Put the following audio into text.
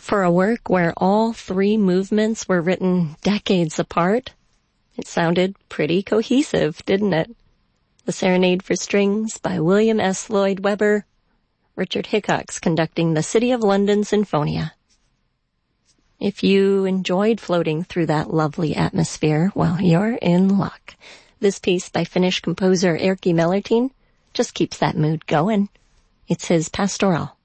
For a work where all three movements were written decades apart, it sounded pretty cohesive, didn't it? The Serenade for Strings by William S. Lloyd Webber, Richard Hickox conducting the City of London Sinfonia. If you enjoyed floating through that lovely atmosphere, well, you're in luck. This piece by Finnish composer Erkki Mellertin just keeps that mood going. It's his Pastoral.